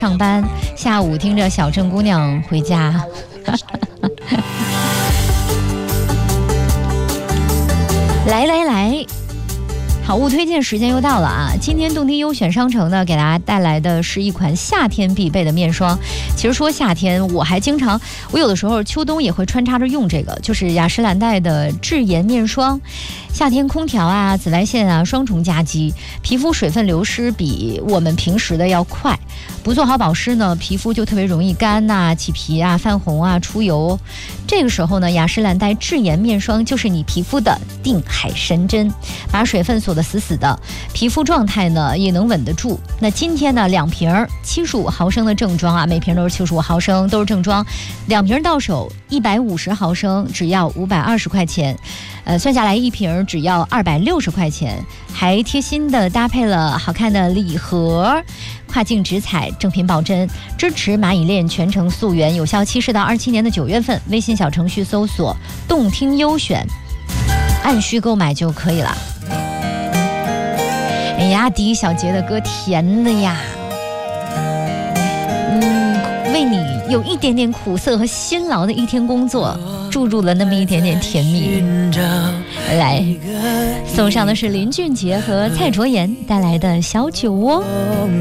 上班，下午听着小镇姑娘回家。来，好物推荐时间又到了啊！今天动听优选商城呢，给大家带来的是一款夏天必备的面霜。其实说夏天，我有的时候秋冬也会穿插着用这个，就是雅诗兰黛的智妍面霜。夏天空调啊、紫外线啊双重夹击，皮肤水分流失比我们平时的要快。不做好保湿呢，皮肤就特别容易干呐、起皮啊、泛红啊、出油。这个时候呢，雅诗兰黛智妍面霜就是你皮肤的定海神针，把水分锁得死死的，皮肤状态呢也能稳得住。那今天呢，2瓶75毫升的正装啊，每瓶都是75毫升，都是正装，2瓶到手150毫升，只要520块钱。算下来1瓶只要260块钱，还贴心的搭配了好看的礼盒，跨境直采，正品保真，支持蚂蚁链全程溯源，有效期是到27年的9月份。微信小程序搜索动听优选，按需购买就可以了。哎呀，第一小节的歌甜的呀，为你有一点点苦涩和辛劳的一天工作注入了那么一点点甜蜜。来，送上的是林俊杰和蔡卓妍带来的小酒窝。